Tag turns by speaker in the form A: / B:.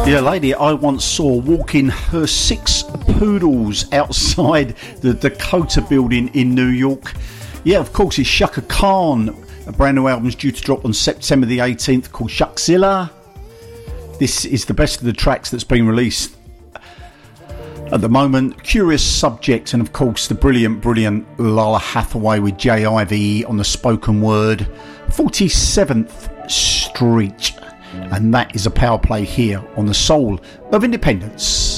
A: Yeah, a lady I once saw walking her 6 poodles outside the Dakota building in New York. Yeah, of course, it's Chaka Khan. A brand new album's due to drop on September the 18th called Shuckzilla. This is the best of the tracks that's been released at the moment. Curious Subject, and of course the brilliant Lala Hathaway with J.I.V.E. on the spoken word. 47th Street. And that is a power play here on the Soul of Independence.